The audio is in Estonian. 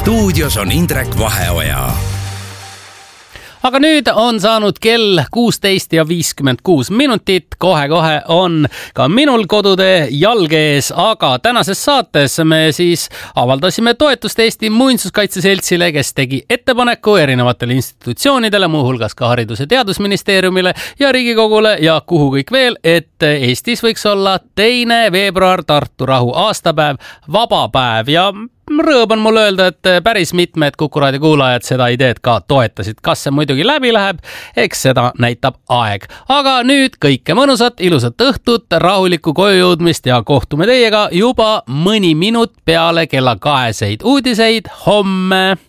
stuudios on Indrek Vaheoja. Aga nüüd on saanud kell 16:56. Kohe on ka minul kodutee jalg ees, aga tänases saates me siis avaldasime toetust Eesti Muinsuskaitse Seltsile, kes tegi ettepaneku erinevatele institutsioonidele, muuhulgas ka Haridus- ja Teadusministeeriumile ja Riigikogule ja kuhu kõik veel, et Eestis võiks olla 2. veebruar, Tartu rahu aastapäev, vaba päev ja rõõm on mul öelda, et päris mitmed Kuku Raadio kuulajad seda ideed ka toetasid. Kas see muidugi läbi läheb? Eks seda näitab aeg. Aga nüüd kõike mõnusat, ilusat õhtut, rahulikku koju jõudmist ja kohtume teiega juba mõni minut peale kella 2 uudiseid homme.